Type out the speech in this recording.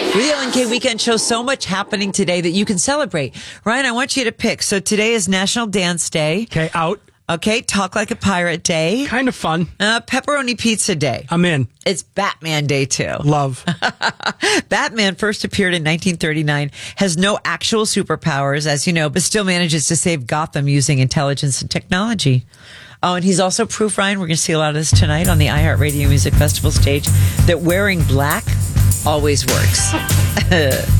We're the LNK Weekend Show. So much happening today that you can celebrate. Ryan, I want you to pick. So today is National Dance Day. Okay, out. Okay, Talk Like a Pirate Day. Kind of fun. Pepperoni Pizza Day. I'm in. It's Batman Day, too. Love. Batman first appeared in 1939, has no actual superpowers, as you know, but still manages to save Gotham using intelligence and technology. Oh, and he's also proof, Ryan, we're going to see a lot of this tonight on the iHeartRadio Music Festival stage, that wearing black always works.